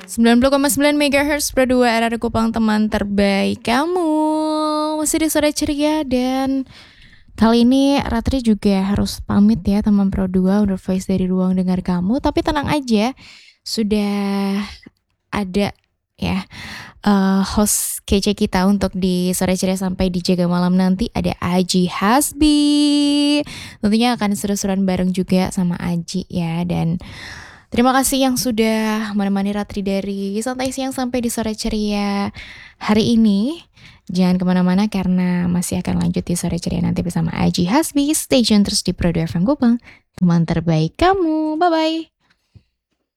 90,9 MHz Pro 2 RRI Kupang, teman terbaik kamu. Masih di sore ceria dan kali ini Ratri juga harus pamit ya teman Pro 2 Under Voice dari ruang dengar kamu. Tapi tenang aja, sudah ada ya host kece kita untuk di sore ceria sampai di jaga malam nanti, ada Aji Hasbi. Tentunya akan seru-seruan bareng juga sama Aji ya. Dan terima kasih yang sudah menemani Ratri dari santai siang sampai di sore ceria hari ini. Jangan kemana-mana karena masih akan lanjut di sore ceria nanti bersama Aji Hasbi. Stay tune terus di Pro 2 FM Kupang, teman terbaik kamu. Bye-bye.